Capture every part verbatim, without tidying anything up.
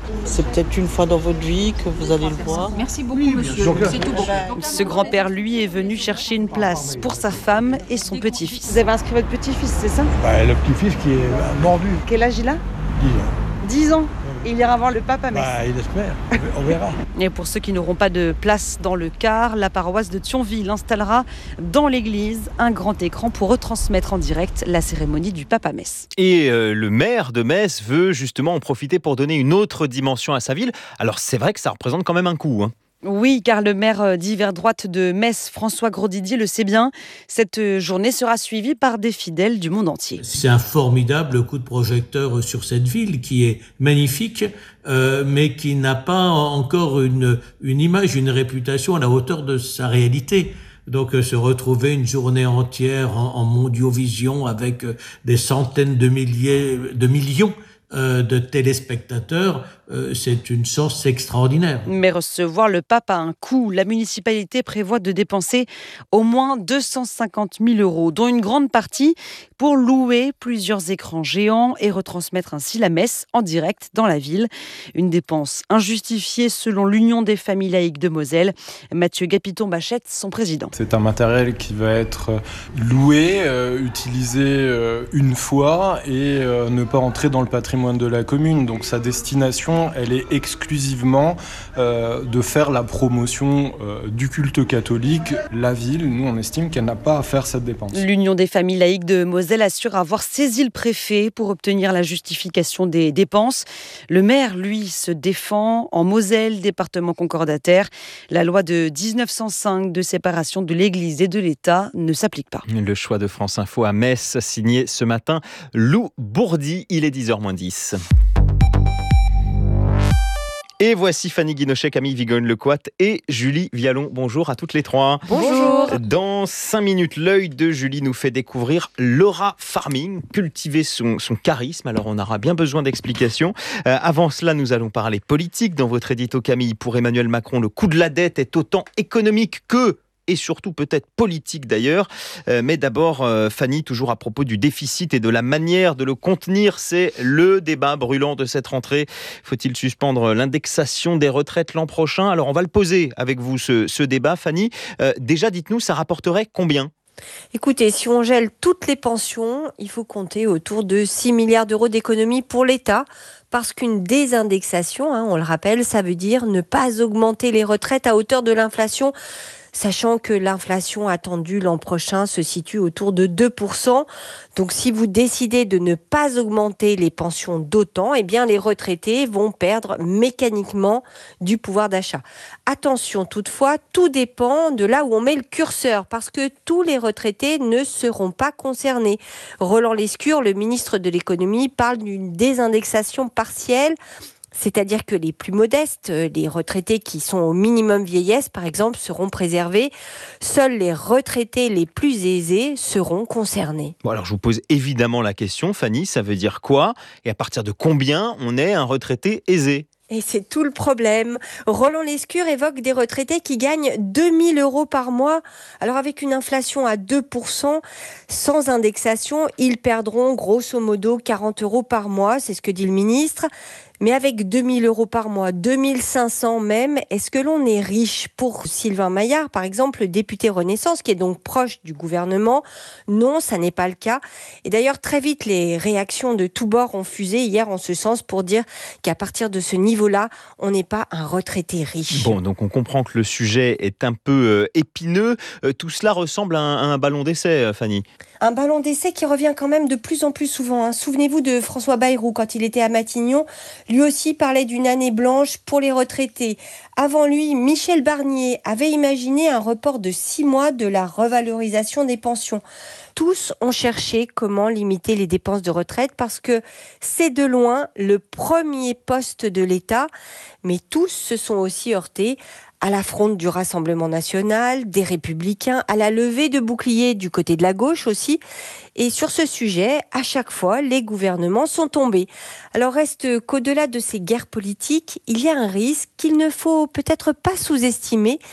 C'est peut-être une fois dans votre vie que vous allez le voir. Merci beaucoup, monsieur. C'est tout bon. Ce grand-père, lui, est venu chercher une place pour sa femme et son petit-fils. Vous avez inscrit votre petit-fils, c'est ça? Bah, le petit-fils qui est bah, mordu. Quel âge il a? dix ans. dix ans. Et il ira voir le pape à Metz. Bah, il espère, on verra. Et pour ceux qui n'auront pas de place dans le car, la paroisse de Thionville installera dans l'église un grand écran pour retransmettre en direct la cérémonie du pape à Metz. Et euh, le maire de Metz veut justement en profiter pour donner une autre dimension à sa ville. Alors c'est vrai que ça représente quand même un coût, hein. Oui, car le maire d'hiver droite de Metz, François Grosdidier, le sait bien. Cette journée sera suivie par des fidèles du monde entier. C'est un formidable coup de projecteur sur cette ville qui est magnifique, euh, mais qui n'a pas encore une, une image, une réputation à la hauteur de sa réalité. Donc euh, se retrouver une journée entière en, en mondiovision avec euh, des centaines de milliers, de millions euh, de téléspectateurs, euh, c'est une chance extraordinaire. Mais recevoir le pape a un coût. La municipalité prévoit de dépenser au moins deux cent cinquante mille euros, dont une grande partie pour louer plusieurs écrans géants et retransmettre ainsi la messe en direct dans la ville. Une dépense injustifiée selon l'Union des familles laïques de Moselle. Mathieu Gapiton-Bachette, son président. C'est un matériel qui va être loué, euh, utilisé euh, une fois et euh, ne pas entrer dans le patrimoine de la commune. Donc sa destination, elle est exclusivement euh, de faire la promotion euh, du culte catholique. La ville, nous, on estime qu'elle n'a pas à faire cette dépense. L'Union des familles laïques de Moselle assure avoir saisi le préfet pour obtenir la justification des dépenses. Le maire, lui, se défend. En Moselle, département concordataire, la loi de dix-neuf cent cinq de séparation de l'Église et de l'État ne s'applique pas. Le choix de France Info à Metz, signé ce matin Lou Bourdi. Il est dix heures moins dix. Et voici Fanny Guinochet, Camille Vigogne-Lecoat et Julie Vialon. Bonjour à toutes les trois. Bonjour. Dans cinq minutes, l'œil de Julie nous fait découvrir l'aura farming, cultiver son, son charisme. Alors on aura bien besoin d'explications. Euh, avant cela, nous allons parler politique. Dans votre édito, Camille, pour Emmanuel Macron, le coût de la dette est autant économique que... et surtout peut-être politique d'ailleurs. Euh, mais d'abord, euh, Fanny, toujours à propos du déficit et de la manière de le contenir, c'est le débat brûlant de cette rentrée. Faut-il suspendre l'indexation des retraites l'an prochain? Alors on va le poser avec vous, ce, ce débat. Fanny, euh, déjà dites-nous, ça rapporterait combien? Écoutez, si on gèle toutes les pensions, il faut compter autour de six milliards d'euros d'économies pour l'État. Parce qu'une désindexation, hein, on le rappelle, ça veut dire ne pas augmenter les retraites à hauteur de l'inflation, sachant que l'inflation attendue l'an prochain se situe autour de deux pour cent. Donc si vous décidez de ne pas augmenter les pensions d'autant, eh bien les retraités vont perdre mécaniquement du pouvoir d'achat. Attention toutefois, tout dépend de là où on met le curseur, parce que tous les retraités ne seront pas concernés. Roland Lescure, le ministre de l'économie, parle d'une désindexation partielle. C'est-à-dire que les plus modestes, les retraités qui sont au minimum vieillesse, par exemple, seront préservés. Seuls les retraités les plus aisés seront concernés. Bon, alors je vous pose évidemment la question, Fanny, ça veut dire quoi? Et à partir de combien on est un retraité aisé? Et c'est tout le problème. Roland Lescure évoque des retraités qui gagnent deux mille euros par mois. Alors avec une inflation à deux pour cent, sans indexation, ils perdront grosso modo quarante euros par mois, c'est ce que dit le ministre. Mais avec deux mille euros par mois, deux mille cinq cents même, est-ce que l'on est riche? Pour Sylvain Maillard, par exemple, le député Renaissance, qui est donc proche du gouvernement, non, ça n'est pas le cas. Et d'ailleurs, très vite, les réactions de tous bords ont fusé hier en ce sens pour dire qu'à partir de ce niveau-là, on n'est pas un retraité riche. Bon, donc on comprend que le sujet est un peu euh, épineux. Euh, tout cela ressemble à un, à un ballon d'essai, euh, Fanny. Un ballon d'essai qui revient quand même de plus en plus souvent. Hein. Souvenez-vous de François Bayrou quand il était à Matignon. Lui aussi parlait d'une année blanche pour les retraités. Avant lui, Michel Barnier avait imaginé un report de six mois de la revalorisation des pensions. Tous ont cherché comment limiter les dépenses de retraite parce que c'est de loin le premier poste de l'État. Mais tous se sont aussi heurtés à l'affront du Rassemblement national, des Républicains, à la levée de boucliers du côté de la gauche aussi. Et sur ce sujet, à chaque fois, les gouvernements sont tombés. Alors reste qu'au-delà de ces guerres politiques, il y a un risque qu'il ne faut peut-être pas sous-estimer,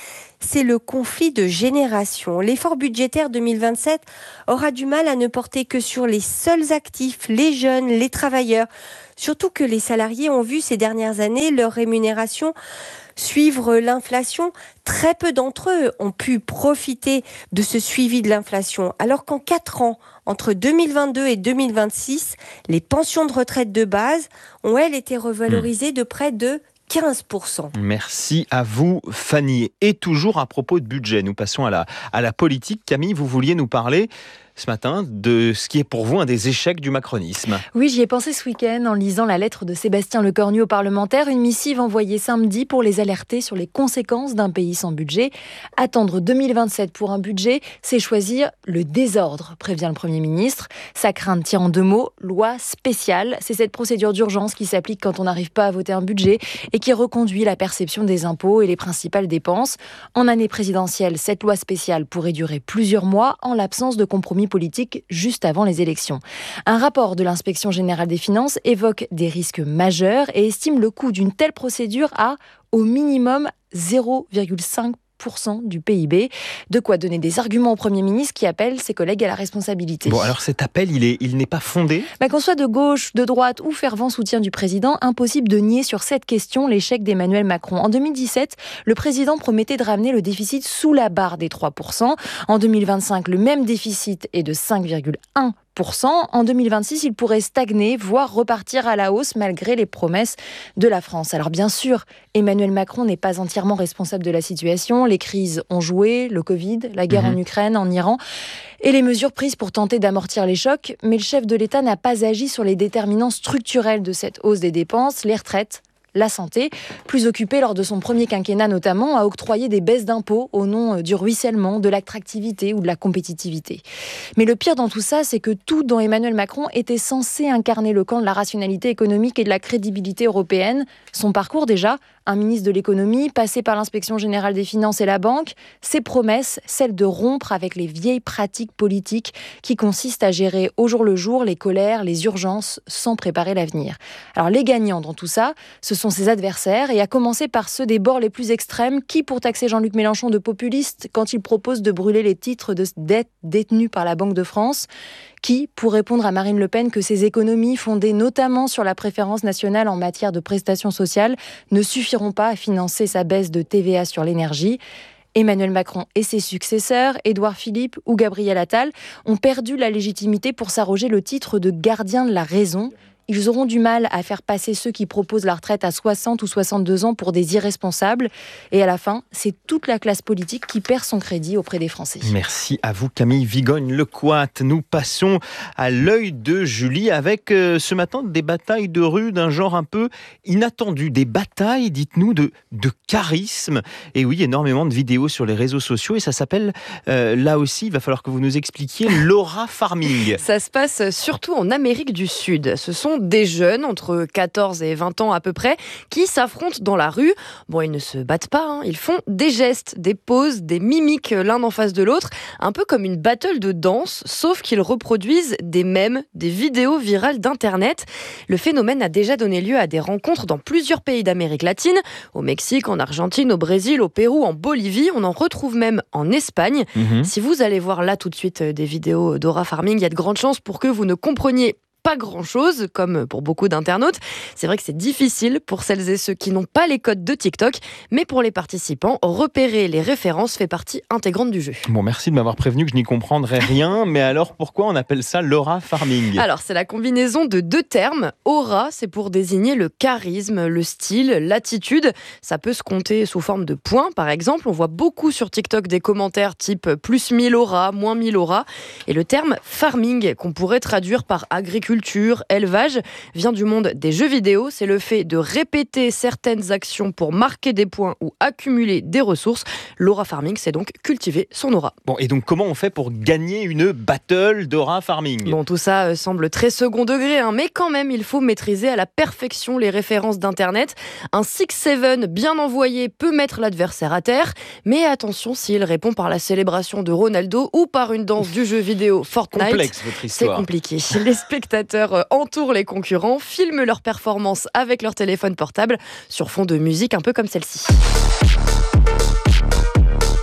c'est le conflit de génération. L'effort budgétaire deux mille vingt-sept aura du mal à ne porter que sur les seuls actifs, les jeunes, les travailleurs. Surtout que les salariés ont vu ces dernières années leur rémunération suivre l'inflation. Très peu d'entre eux ont pu profiter de ce suivi de l'inflation. Alors qu'en quatre ans, entre deux mille vingt-deux et deux mille vingt-six, les pensions de retraite de base ont, elles, été revalorisées de près de quinze pour cent. Merci à vous, Fanny. Et toujours à propos de budget, nous passons à la, à la politique. Camille, vous vouliez nous parler ce matin de ce qui est pour vous un des échecs du macronisme. Oui, j'y ai pensé ce week-end en lisant la lettre de Sébastien Lecornu aux parlementaires, une missive envoyée samedi pour les alerter sur les conséquences d'un pays sans budget. Attendre deux mille vingt-sept pour un budget, c'est choisir le désordre, prévient le Premier ministre. Sa crainte tient en deux mots, loi spéciale. C'est cette procédure d'urgence qui s'applique quand on n'arrive pas à voter un budget et qui reconduit la perception des impôts et les principales dépenses. En année présidentielle, cette loi spéciale pourrait durer plusieurs mois en l'absence de compromis politique juste avant les élections. Un rapport de l'Inspection générale des finances évoque des risques majeurs et estime le coût d'une telle procédure à, au minimum, zéro virgule cinq pour cent du P I B. De quoi donner des arguments au Premier ministre qui appelle ses collègues à la responsabilité. Bon, alors cet appel, il est, il n'est pas fondé ? Bah, qu'on soit de gauche, de droite ou fervent soutien du président, impossible de nier sur cette question l'échec d'Emmanuel Macron. En deux mille dix-sept, le président promettait de ramener le déficit sous la barre des trois pour cent. En deux mille vingt-cinq, le même déficit est de cinq virgule un pour cent. En deux mille vingt-six, il pourrait stagner, voire repartir à la hausse malgré les promesses de la France. Alors bien sûr, Emmanuel Macron n'est pas entièrement responsable de la situation. Les crises ont joué, le Covid, la guerre mmh. en Ukraine, en Iran, et les mesures prises pour tenter d'amortir les chocs. Mais le chef de l'État n'a pas agi sur les déterminants structurels de cette hausse des dépenses, les retraites, la santé, plus occupé lors de son premier quinquennat notamment à octroyer des baisses d'impôts au nom du ruissellement, de l'attractivité ou de la compétitivité. Mais le pire dans tout ça, c'est que tout dont Emmanuel Macron était censé incarner le camp de la rationalité économique et de la crédibilité européenne, son parcours déjà, un ministre de l'économie, passé par l'inspection générale des finances et la banque, ses promesses, celles de rompre avec les vieilles pratiques politiques qui consistent à gérer au jour le jour les colères, les urgences, sans préparer l'avenir. Alors les gagnants dans tout ça, ce sont ses adversaires, et à commencer par ceux des bords les plus extrêmes, qui pour taxer Jean-Luc Mélenchon de populiste quand il propose de brûler les titres de dette détenus par la Banque de France, qui, pour répondre à Marine Le Pen que ses économies, fondées notamment sur la préférence nationale en matière de prestations sociales, ne suffiront pas à financer sa baisse de T V A sur l'énergie. Emmanuel Macron et ses successeurs, Édouard Philippe ou Gabriel Attal, ont perdu la légitimité pour s'arroger le titre de gardien de la raison. Ils auront du mal à faire passer ceux qui proposent la retraite à soixante ou soixante-deux ans pour des irresponsables. Et à la fin, c'est toute la classe politique qui perd son crédit auprès des Français. Merci à vous Camille Vigogne-Lecoat. Nous passons à l'œil de Julie avec euh, ce matin des batailles de rue d'un genre un peu inattendu. Des batailles, dites-nous, de, de charisme. Et oui, énormément de vidéos sur les réseaux sociaux et ça s'appelle, euh, là aussi, il va falloir que vous nous expliquiez, l'aura farming. Ça se passe surtout en Amérique du Sud. Ce sont des jeunes entre quatorze et vingt ans à peu près qui s'affrontent dans la rue. Bon, ils ne se battent pas, hein. Ils font des gestes, des poses, des mimiques l'un en face de l'autre, un peu comme une battle de danse, sauf qu'ils reproduisent des mèmes, des vidéos virales d'internet. Le phénomène a déjà donné lieu à des rencontres dans plusieurs pays d'Amérique latine, au Mexique, en Argentine, au Brésil, au Pérou, en Bolivie. On en retrouve même en Espagne. Mmh. Si vous allez voir là tout de suite des vidéos d'aura farming, il y a de grandes chances pour que vous ne compreniez pas grand-chose, comme pour beaucoup d'internautes. C'est vrai que c'est difficile pour celles et ceux qui n'ont pas les codes de TikTok, mais pour les participants, repérer les références fait partie intégrante du jeu. Bon, merci de m'avoir prévenu que je n'y comprendrais rien, mais alors pourquoi on appelle ça l'aura farming ? Alors, c'est la combinaison de deux termes. Aura, c'est pour désigner le charisme, le style, l'attitude. Ça peut se compter sous forme de points, par exemple. On voit beaucoup sur TikTok des commentaires type plus mille aura, moins mille aura. Et le terme farming, qu'on pourrait traduire par agriculture, culture, élevage, vient du monde des jeux vidéo. C'est le fait de répéter certaines actions pour marquer des points ou accumuler des ressources. L'aura farming, c'est donc cultiver son aura. Bon, et donc comment on fait pour gagner une battle d'aura farming ? Bon, tout ça euh, semble très second degré, hein, mais quand même, il faut maîtriser à la perfection les références d'Internet. Un six sept bien envoyé peut mettre l'adversaire à terre, mais attention s'il répond par la célébration de Ronaldo ou par une danse du jeu vidéo Fortnite. Complexe, votre histoire. C'est compliqué. Les spectateurs entourent les concurrents, filment leurs performances avec leur téléphone portable sur fond de musique un peu comme celle-ci.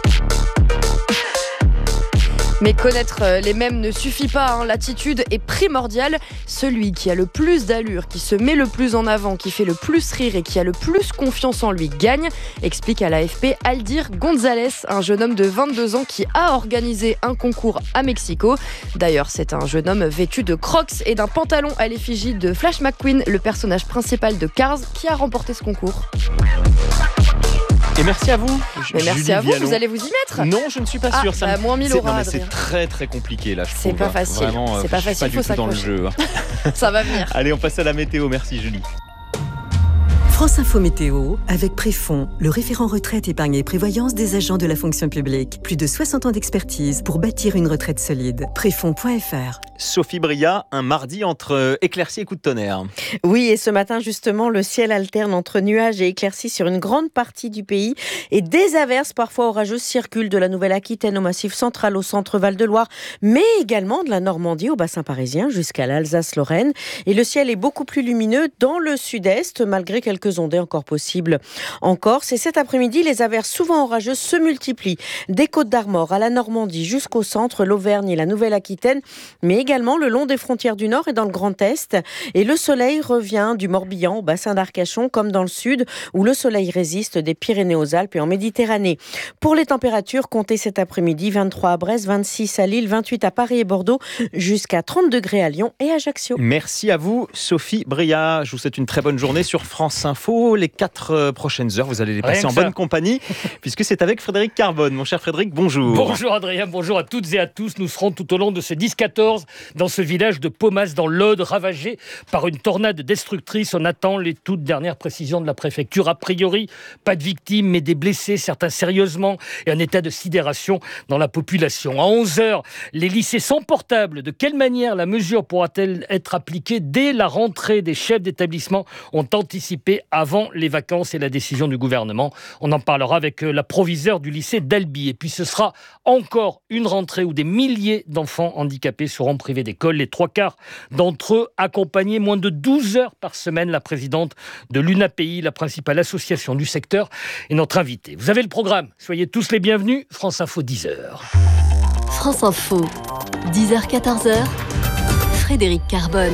Mais connaître les mêmes ne suffit pas, hein. L'attitude est primordiale. Celui qui a le plus d'allure, qui se met le plus en avant, qui fait le plus rire et qui a le plus confiance en lui gagne, explique à l'A F P Aldir Gonzalez, un jeune homme de vingt-deux ans qui a organisé un concours à Mexico. D'ailleurs, c'est un jeune homme vêtu de Crocs et d'un pantalon à l'effigie de Flash McQueen, le personnage principal de Cars, qui a remporté ce concours. Et merci à vous. Mais merci Julie à vous, Vialon. vous allez vous y mettre? Non, je ne suis pas ah, sûr. Ça bah, me... moins mille c'est... euros. Non, mais c'est très très compliqué là, je c'est trouve. Pas facile. Vraiment, c'est pas je facile. suis pas faut du tout dans le jeu. Ça va venir. Allez, on passe à la météo. Merci Julie. France Info Météo, avec Préfond, le référent retraite, épargne et prévoyance des agents de la fonction publique. Plus de soixante ans d'expertise pour bâtir une retraite solide. Préfond point f r. Sophie Bria, un mardi entre éclaircies et coups de tonnerre. Oui, et ce matin, justement, le ciel alterne entre nuages et éclaircies sur une grande partie du pays. Et des averses parfois orageuses circulent de la Nouvelle-Aquitaine au Massif central, au centre Val-de-Loire, mais également de la Normandie au bassin parisien jusqu'à l'Alsace-Lorraine. Et le ciel est beaucoup plus lumineux dans le sud-est, malgré quelques ondées encore possibles en Corse. Et cet après-midi, les averses souvent orageuses se multiplient. Des Côtes d'Armor à la Normandie jusqu'au centre, l'Auvergne et la Nouvelle-Aquitaine, mais également le long des frontières du Nord et dans le Grand Est. Et le soleil revient du Morbihan au bassin d'Arcachon comme dans le sud, où le soleil résiste des Pyrénées aux Alpes et en Méditerranée. Pour les températures, comptez cet après-midi, vingt-trois à Brest, vingt-six à Lille, vingt-huit à Paris et Bordeaux, jusqu'à trente degrés à Lyon et Ajaccio. Merci à vous, Sophie Bria. Je vous souhaite une très bonne journée sur France Info. Les quatre prochaines heures, vous allez les passer en bonne compagnie, puisque c'est avec Frédéric Carbone. Mon cher Frédéric, bonjour. Bonjour Adrien, bonjour à toutes et à tous. Nous serons tout au long de ce dix quatorze dans ce village de Pomas, dans l'Aude, ravagé par une tornade destructrice. On attend les toutes dernières précisions de la préfecture. A priori, pas de victimes, mais des blessés, certains sérieusement, et un état de sidération dans la population. À onze heures, les lycées sans portable. De quelle manière la mesure pourra-t-elle être appliquée dès la rentrée? Des chefs d'établissement ont anticipé avant les vacances et la décision du gouvernement. On en parlera avec la proviseure du lycée d'Albi. Et puis ce sera encore une rentrée où des milliers d'enfants handicapés seront privés d'école. Les trois quarts d'entre eux accompagnés moins de douze heures par semaine. La présidente de l'U N A P I, la principale association du secteur, est notre invitée. Vous avez le programme. Soyez tous les bienvenus. France Info, dix heures. France Info, dix heures quatorze heures. Frédéric Carbone.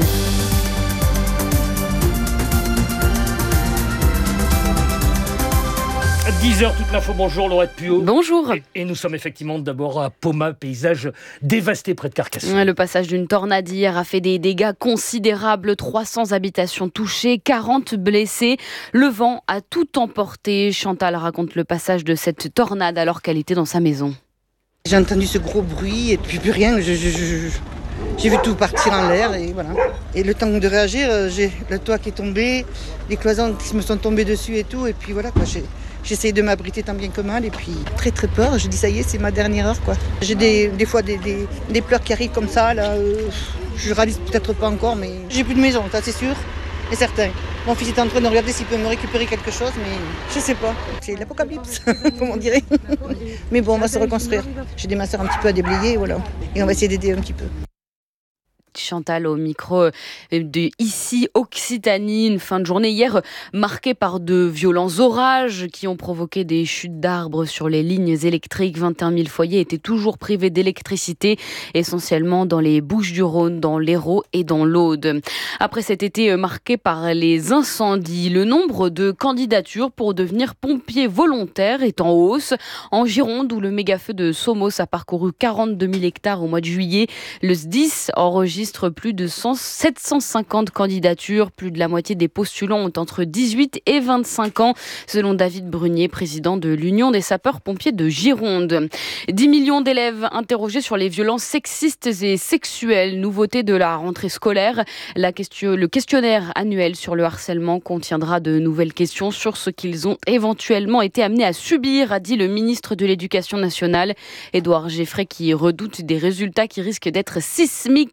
dix heures, toute l'info. Bonjour Laurette Puot. Bonjour. Et, et nous sommes effectivement d'abord à Pomas, paysage dévasté près de Carcassonne. Le passage d'une tornade hier a fait des dégâts considérables. trois cents habitations touchées, quarante blessés. Le vent a tout emporté. Chantal raconte le passage de cette tornade alors qu'elle était dans sa maison. J'ai entendu ce gros bruit et puis plus rien. Je, je, je, j'ai vu tout partir en l'air et voilà. Et le temps de réagir, j'ai le toit qui est tombé, les cloisons qui me sont tombées dessus et tout. Et puis voilà quoi. J'ai... J'essaye de m'abriter tant bien que mal et puis très très peur. Je dis ça y est, c'est ma dernière heure quoi. J'ai des, des fois des, des, des pleurs qui arrivent comme ça. Là, euh, je réalise peut-être pas encore, mais j'ai plus de maison, ça c'est sûr et certain. Mon fils est en train de regarder s'il peut me récupérer quelque chose, mais je sais pas. C'est l'apocalypse, comme on dirait. Mais bon, on va se reconstruire. J'ai des masseurs un petit peu à déblayer, voilà. Et on va essayer d'aider un petit peu. Chantal au micro de Ici Occitanie, une fin de journée hier marquée par de violents orages qui ont provoqué des chutes d'arbres sur les lignes électriques. vingt et un mille foyers étaient toujours privés d'électricité, essentiellement dans les Bouches-du-Rhône, dans l'Hérault et dans l'Aude. Après cet été marqué par les incendies, le nombre de candidatures pour devenir pompier volontaire est en hausse. En Gironde, où le méga-feu de Somos a parcouru quarante-deux mille hectares au mois de juillet, le S D I S enregistre plus de sept cent cinquante candidatures. Plus de la moitié des postulants ont entre dix-huit et vingt-cinq ans, selon David Brunier, président de l'Union des sapeurs-pompiers de Gironde. dix millions d'élèves interrogés sur les violences sexistes et sexuelles. Nouveauté de la rentrée scolaire, la question, le questionnaire annuel sur le harcèlement contiendra de nouvelles questions sur ce qu'ils ont éventuellement été amenés à subir, a dit le ministre de l'Éducation nationale, Édouard Geffray, qui redoute des résultats qui risquent d'être sismiques car le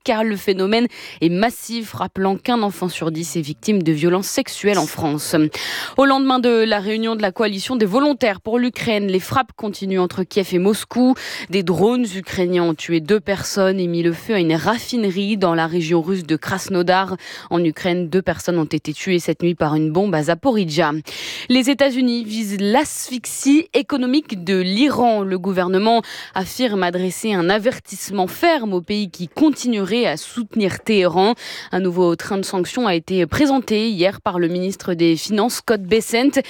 phénomène est massif, rappelant qu'un enfant sur dix est victime de violences sexuelles en France. Au lendemain de la réunion de la coalition des volontaires pour l'Ukraine, les frappes continuent entre Kiev et Moscou. Des drones ukrainiens ont tué deux personnes et mis le feu à une raffinerie dans la région russe de Krasnodar. En Ukraine, deux personnes ont été tuées cette nuit par une bombe à Zaporizhzhia. Les États-Unis visent l'asphyxie économique de l'Iran. Le gouvernement affirme adresser un avertissement ferme au pays qui continuerait à soutenir Téhéran. Un nouveau train de sanctions a été présenté hier par le ministre des Finances, Scott Bessent.